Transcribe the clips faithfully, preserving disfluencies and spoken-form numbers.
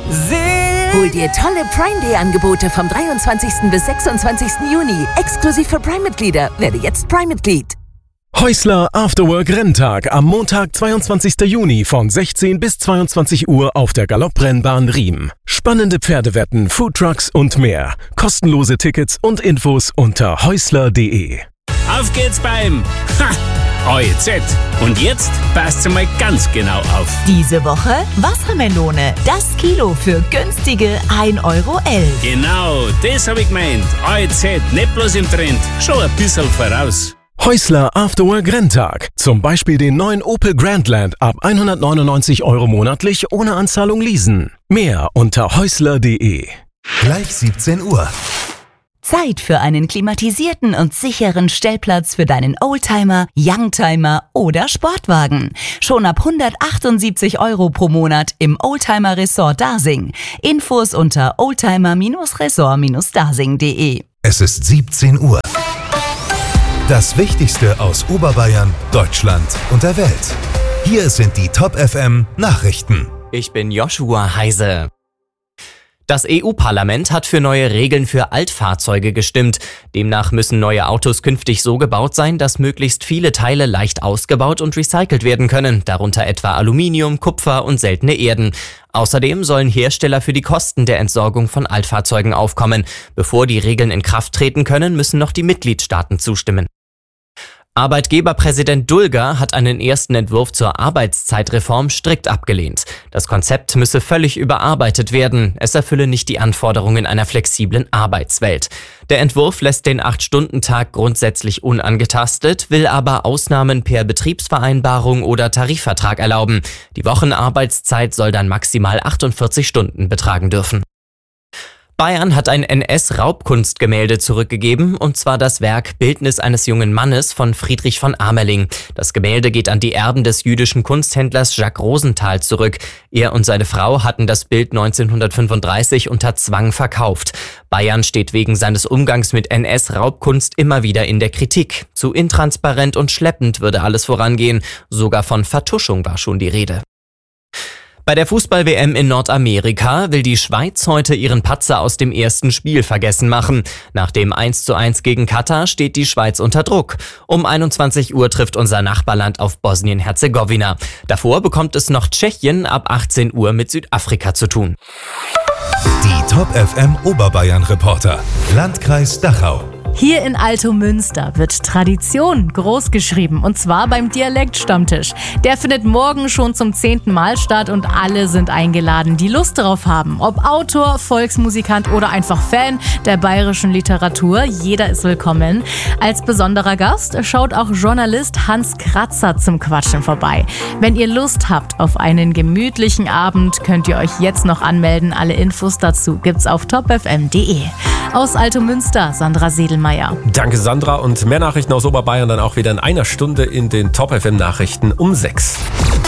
Hol dir tolle Prime Day Angebote vom dreiundzwanzigsten bis sechsundzwanzigsten Juni. Exklusiv für Prime-Mitglieder. Werde jetzt Prime-Mitglied. Häusler Afterwork Renntag am Montag, zweiundzwanzigsten Juni von sechzehn bis zweiundzwanzig Uhr auf der Galopprennbahn Riem. Spannende Pferdewetten, Foodtrucks und mehr. Kostenlose Tickets und Infos unter häusler punkt de. Auf geht's beim Ha! E Z. Und jetzt passt mal ganz genau auf. Diese Woche Wassermelone. Das Kilo für günstige ein Euro elf. Genau, das hab ich gemeint. E Z, nicht bloß im Trend, schon ein bisschen voraus. Häusler Afterwork Renntag. Zum Beispiel den neuen Opel Grandland ab hundertneunundneunzig Euro monatlich ohne Anzahlung leasen. Mehr unter häusler punkt de. Gleich siebzehn Uhr. Zeit für einen klimatisierten und sicheren Stellplatz für deinen Oldtimer, Youngtimer oder Sportwagen. Schon ab hundertachtundsiebzig Euro pro Monat im Oldtimer Resort Dasing. Infos unter oldtimer Resort Dasing punkt de. Es ist siebzehn Uhr. Das Wichtigste aus Oberbayern, Deutschland und der Welt. Hier sind die Top F M Nachrichten. Ich bin Joshua Heise. Das E U-Parlament hat für neue Regeln für Altfahrzeuge gestimmt. Demnach müssen neue Autos künftig so gebaut sein, dass möglichst viele Teile leicht ausgebaut und recycelt werden können, darunter etwa Aluminium, Kupfer und seltene Erden. Außerdem sollen Hersteller für die Kosten der Entsorgung von Altfahrzeugen aufkommen. Bevor die Regeln in Kraft treten können, müssen noch die Mitgliedstaaten zustimmen. Arbeitgeberpräsident Dulger hat einen ersten Entwurf zur Arbeitszeitreform strikt abgelehnt. Das Konzept müsse völlig überarbeitet werden. Es erfülle nicht die Anforderungen einer flexiblen Arbeitswelt. Der Entwurf lässt den acht-Stunden-Tag grundsätzlich unangetastet, will aber Ausnahmen per Betriebsvereinbarung oder Tarifvertrag erlauben. Die Wochenarbeitszeit soll dann maximal achtundvierzig Stunden betragen dürfen. Bayern hat ein N S-Raubkunstgemälde zurückgegeben, und zwar das Werk Bildnis eines jungen Mannes von Friedrich von Amerling. Das Gemälde geht an die Erben des jüdischen Kunsthändlers Jacques Rosenthal zurück. Er und seine Frau hatten das Bild neunzehnhundertfünfunddreißig unter Zwang verkauft. Bayern steht wegen seines Umgangs mit N S-Raubkunst immer wieder in der Kritik. Zu intransparent und schleppend würde alles vorangehen. Sogar von Vertuschung war schon die Rede. Bei der Fußball-W M in Nordamerika will die Schweiz heute ihren Patzer aus dem ersten Spiel vergessen machen. Nach dem eins zu eins gegen Katar steht die Schweiz unter Druck. Um einundzwanzig Uhr trifft unser Nachbarland auf Bosnien-Herzegowina. Davor bekommt es noch Tschechien ab achtzehn Uhr mit Südafrika zu tun. Die Top F M Oberbayern-Reporter. Landkreis Dachau. Hier in Altomünster wird Tradition großgeschrieben, und zwar beim Dialektstammtisch. Der findet morgen schon zum zehnten Mal statt und alle sind eingeladen, die Lust darauf haben. Ob Autor, Volksmusikant oder einfach Fan der bayerischen Literatur, jeder ist willkommen. Als besonderer Gast schaut auch Journalist Hans Kratzer zum Quatschen vorbei. Wenn ihr Lust habt auf einen gemütlichen Abend, könnt ihr euch jetzt noch anmelden. Alle Infos dazu gibt's auf top f m punkt de. Aus Altomünster, Sandra Sedelmeier. Danke, Sandra. Und mehr Nachrichten aus Oberbayern dann auch wieder in einer Stunde in den Top F M Nachrichten um sechs.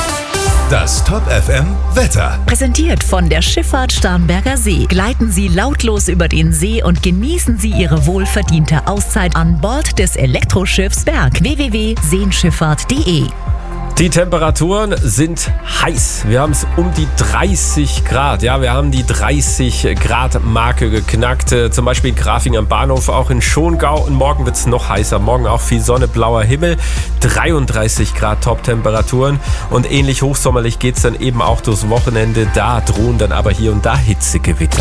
Das Top F M Wetter. Präsentiert von der Schifffahrt Starnberger See. Gleiten Sie lautlos über den See und genießen Sie Ihre wohlverdiente Auszeit an Bord des Elektroschiffs Berg. w w w punkt seenschifffahrt punkt de. Die Temperaturen sind heiß. Wir haben es um die dreißig Grad. Ja, wir haben die dreißig Grad Marke geknackt. Äh, zum Beispiel in Grafing am Bahnhof, auch in Schongau. Und morgen wird es noch heißer. Morgen auch viel Sonne, blauer Himmel. dreiunddreißig Grad Top-Temperaturen. Und ähnlich hochsommerlich geht es dann eben auch durchs Wochenende. Da drohen dann aber hier und da Hitzegewitter.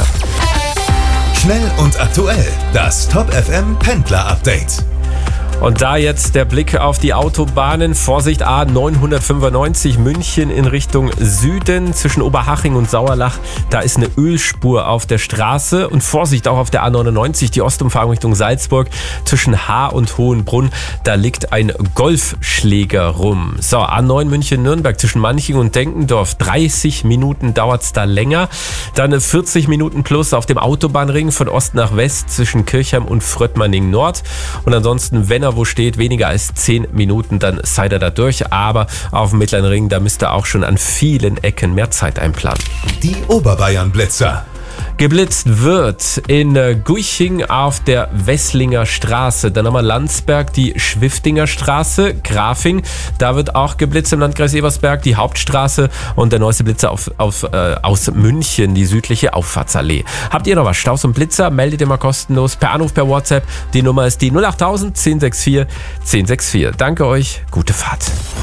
Schnell und aktuell. Das Top F M Pendler Update. Und da jetzt der Blick auf die Autobahnen. Vorsicht, A neunhundertfünfundneunzig München in Richtung Süden zwischen Oberhaching und Sauerlach. Da ist eine Ölspur auf der Straße. Und Vorsicht auch auf der A neunundneunzig, die Ostumfahrung Richtung Salzburg zwischen Haar und Hohenbrunn. Da liegt ein Golfschläger rum. So, A neun München-Nürnberg zwischen Manching und Denkendorf. dreißig Minuten dauert es da länger. Dann vierzig Minuten plus auf dem Autobahnring von Ost nach West zwischen Kirchheim und Fröttmanning Nord. Und ansonsten, wenn er wo steht, weniger als zehn Minuten, dann seid ihr da durch. Aber auf dem Mittleren Ring, da müsst ihr auch schon an vielen Ecken mehr Zeit einplanen. Die Oberbayern Blitzer. Geblitzt wird in Guiching auf der Wesslinger Straße. Dann haben wir Landsberg, die Schwiftinger Straße. Grafing, da wird auch geblitzt im Landkreis Ebersberg, die Hauptstraße. Und der neueste Blitzer auf, auf, äh, aus München, die südliche Auffahrtsallee. Habt ihr noch was? Staus und Blitzer? Meldet ihr mal kostenlos per Anruf, per WhatsApp. Die Nummer ist die null achttausend, zehn sechs vier, zehn sechs vier. Danke euch, gute Fahrt.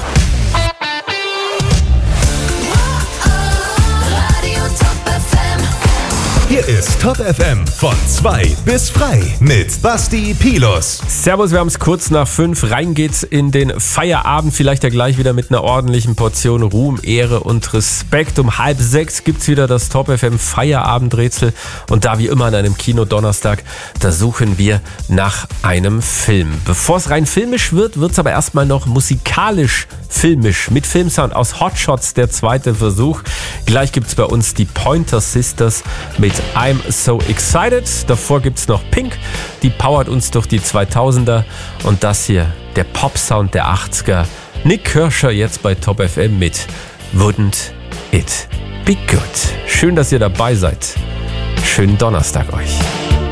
Hier ist Top F M von zwei bis frei mit Basti Pilus. Servus, wir haben es kurz nach fünf. Rein geht's in den Feierabend. Vielleicht ja gleich wieder mit einer ordentlichen Portion Ruhm, Ehre und Respekt. Um halb sechs gibt's wieder das Top F M Feierabendrätsel. Und da wie immer an einem Kino-Donnerstag, da suchen wir nach einem Film. Bevor es rein filmisch wird, wird's aber erstmal noch musikalisch filmisch. Mit Filmsound aus Hot Shots, der zweite Versuch. Gleich gibt's bei uns die Pointer Sisters mit I'm So Excited. Davor gibt's noch Pink, die powert uns durch die zweitausender. Und das hier, der Pop-Sound der achtziger. Nick Kirscher jetzt bei Top F M mit Wouldn't It Be Good. Schön, dass ihr dabei seid. Schönen Donnerstag euch.